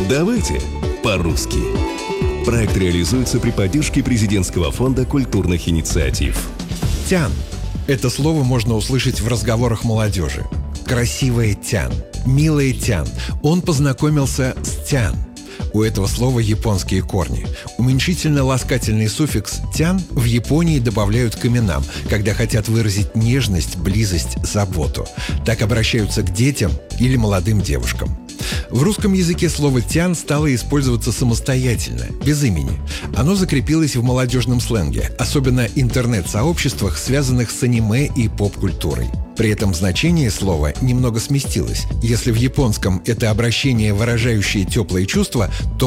Давайте по-русски. Проект реализуется при поддержке Президентского фонда культурных инициатив. Тян. Это слово можно услышать в разговорах молодежи. Красивая Тян, милая Тян. Он познакомился с Тян. У этого слова японские корни. Уменьшительно-ласкательный суффикс «тян» в Японии добавляют к именам, когда хотят выразить нежность, близость, заботу. Так обращаются к детям или молодым девушкам. В русском языке слово «тян» стало использоваться самостоятельно, без имени. Оно закрепилось в молодежном сленге, особенно интернет-сообществах, связанных с аниме и поп-культурой. При этом значение слова немного сместилось. Если в японском это обращение, выражающее теплые чувства, то